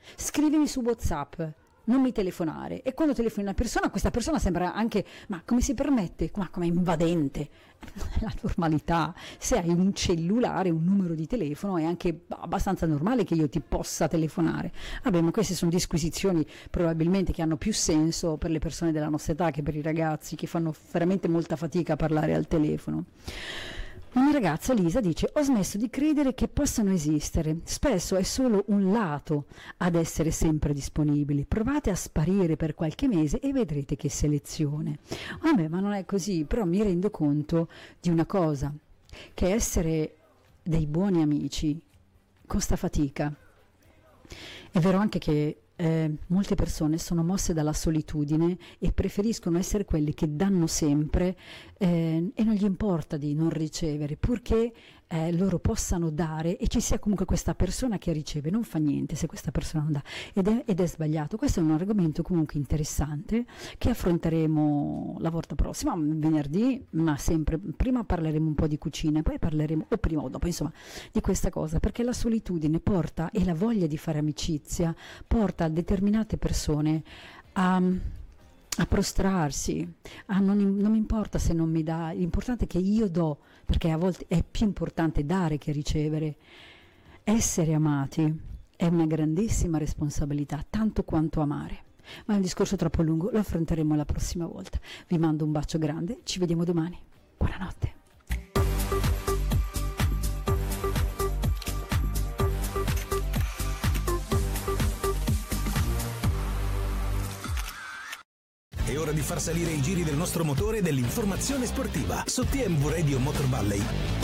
scrivimi su WhatsApp, non mi telefonare. E quando telefoni una persona, questa persona sembra anche, ma come si permette? Ma come invadente? Non è la normalità. Se hai un cellulare, un numero di telefono, è anche abbastanza normale che io ti possa telefonare. Vabbè, ma queste sono disquisizioni probabilmente che hanno più senso per le persone della nostra età che per i ragazzi che fanno veramente molta fatica a parlare al telefono. Una ragazza, Lisa, dice: ho smesso di credere che possano esistere, spesso è solo un lato ad essere sempre disponibili, provate a sparire per qualche mese e vedrete che selezione. Vabbè, ma non è così, però mi rendo conto di una cosa, che essere dei buoni amici costa fatica. È vero anche che molte persone sono mosse dalla solitudine e preferiscono essere quelli che danno sempre e non gli importa di non ricevere, purché loro possano dare e ci sia comunque questa persona che riceve. Non fa niente se questa persona non dà, ed è sbagliato. Questo è un argomento comunque interessante che affronteremo la volta prossima, venerdì, ma sempre prima parleremo un po' di cucina e poi parleremo, o prima o dopo, insomma, di questa cosa, perché la solitudine porta, e la voglia di fare amicizia porta a determinate persone a prostrarsi, non mi importa se non mi dà, l'importante è che io do, perché a volte è più importante dare che ricevere. Essere amati è una grandissima responsabilità, tanto quanto amare. Ma è un discorso troppo lungo, lo affronteremo la prossima volta. Vi mando un bacio grande, ci vediamo domani. Buonanotte. È ora di far salire i giri del nostro motore dell'informazione sportiva su TMV Radio Motor Valley.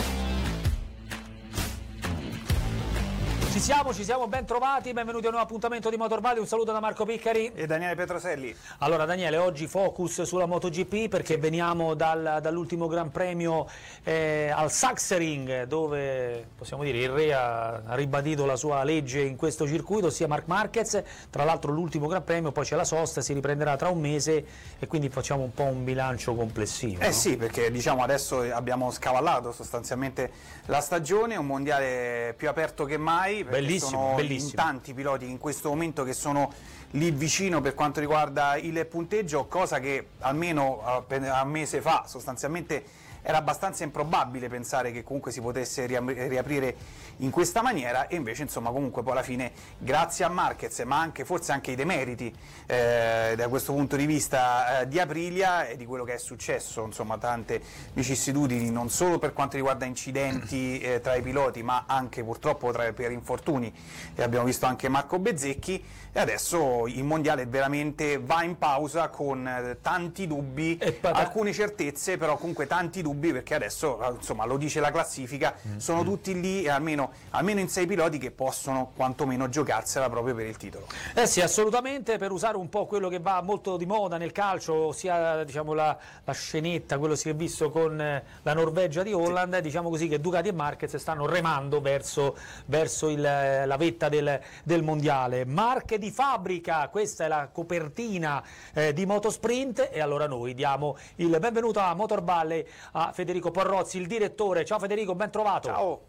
Ci siamo, ben trovati, benvenuti a un nuovo appuntamento di Motor Valley. Un saluto da Marco Piccari e Daniele Petroselli. Allora Daniele, oggi focus sulla MotoGP perché veniamo dall'ultimo Gran Premio al Sachsenring, dove possiamo dire il re ha ribadito la sua legge in questo circuito, sia Marc Marquez. Tra l'altro l'ultimo Gran Premio, poi c'è la sosta, si riprenderà tra un mese e quindi facciamo un po' un bilancio complessivo. No? Sì, perché diciamo adesso abbiamo scavallato sostanzialmente la stagione, un mondiale più aperto che mai. Bellissimo, in tanti piloti in questo momento che sono lì vicino per quanto riguarda il punteggio, cosa che almeno un mese fa sostanzialmente era abbastanza improbabile pensare che comunque si potesse riaprire in questa maniera, e invece insomma comunque poi alla fine grazie a Marquez, ma anche forse anche i demeriti da questo punto di vista di Aprilia e di quello che è successo, insomma tante vicissitudini non solo per quanto riguarda incidenti tra i piloti, ma anche purtroppo per infortuni, abbiamo visto anche Marco Bezzecchi, e adesso il mondiale veramente va in pausa con tanti dubbi, alcune certezze, però comunque tanti dubbi, perché adesso insomma lo dice la classifica, sono tutti lì, almeno in 6 piloti che possono quantomeno giocarsela proprio per il titolo. Sì, assolutamente, per usare un po' quello che va molto di moda nel calcio, sia diciamo la scenetta, quello si è visto con la Norvegia di Holland, sì. Diciamo così che Ducati e Marquez stanno remando verso la vetta del mondiale. Marche di fabbrica, questa è la copertina di Motosprint, e allora noi diamo il benvenuto a Motor Valley a Federico Porrozzi, il direttore. Ciao Federico, ben trovato.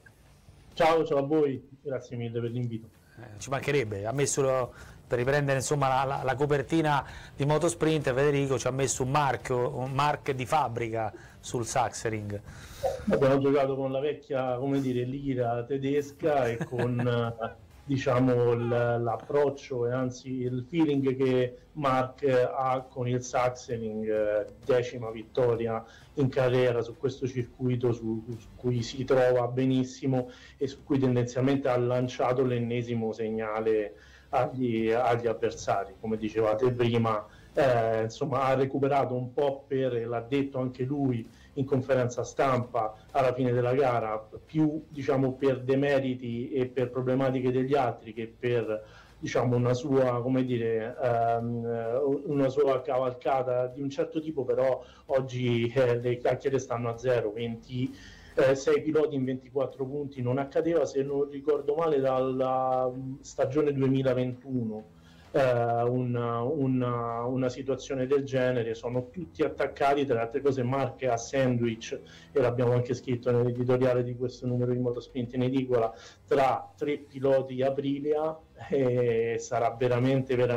Ciao a voi, grazie mille per l'invito. Ci mancherebbe, ha messo per riprendere insomma la copertina di Motosprint, Federico ci ha messo un mark di fabbrica sul Sachsenring. Abbiamo giocato con la vecchia, come dire, lira tedesca e con diciamo l'approccio e anzi il feeling che Mark ha con il Sachsenring, 10ª vittoria in carriera su questo circuito su cui si trova benissimo e su cui tendenzialmente ha lanciato l'ennesimo segnale agli avversari. Come dicevate prima, insomma ha recuperato un po' l'ha detto anche lui in conferenza stampa alla fine della gara, più diciamo per demeriti e per problematiche degli altri che per diciamo una sua, come dire, una sua cavalcata di un certo tipo. Però oggi le chiacchiere stanno a zero, 6 piloti in 24 punti non accadeva, se non ricordo male, dalla stagione 2021. Una situazione del genere, sono tutti attaccati, tra le altre cose Mark a sandwich, e l'abbiamo anche scritto nell'editoriale di questo numero di Motosprint in edicola, tra 3 piloti Aprilia sarà veramente